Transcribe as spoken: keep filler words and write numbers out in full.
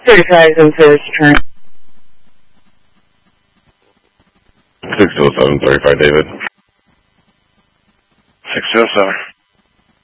thirty-five and first turn. six oh seven, thirty-five, David. six oh seven.